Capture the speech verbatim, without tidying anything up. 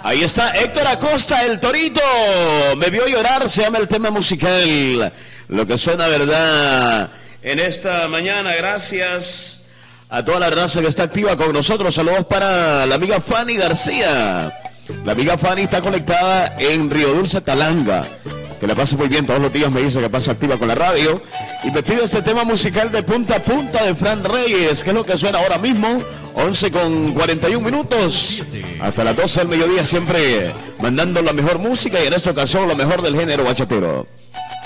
Ahí está Héctor Acosta, el Torito. Me vio llorar, se llama el tema musical. Lo que suena, ¿verdad? En esta mañana, gracias a toda la raza que está activa con nosotros. Saludos para la amiga Fanny García. La amiga Fanny está conectada en Río Dulce, Talanga. Que la pase muy bien, todos los días me dice que pasa activa con la radio. Y me pide este tema musical de punta a punta de Fran Reyes, que es lo que suena ahora mismo. once con cuarenta y un minutos. Hasta las doce del mediodía, siempre mandando la mejor música y en esta ocasión lo mejor del género bachatero.